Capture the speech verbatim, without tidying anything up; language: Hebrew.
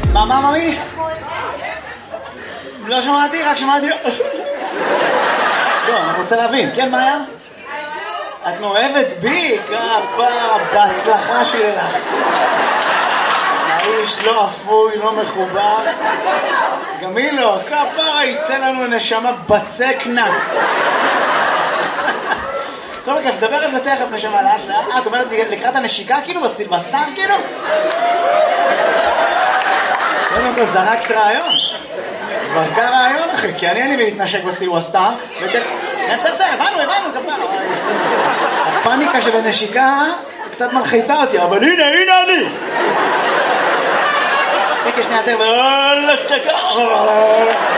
מה, מה, ממי? לא שמעתי, רק שמעתי... לא, אני רוצה להבין. כן, מה היה? את מאוהבת בי? כפרה, בהצלחה שלך. האיש לא אפוי, לא מחובר. גם היא לא. כפרה, יצא לנו נשמה בצק נק. כל הכף, דבר על זה תכף נשמה לאט לאט. את אומרת לקראת הנשיקה כאילו? בסילבסטר כאילו? קודם כל זרקת רעיון. זרקה רעיון אחי, כי אני אין לי להתנשק בסילבסטר. בסדר, בסדר, הבנו, הבנו, כפרה. הפאניקה של הנשיקה קצת מלחיצה אותי, אבל הנה, הנה אני! תקה שנייה יותר, ואללה, קצ'קה!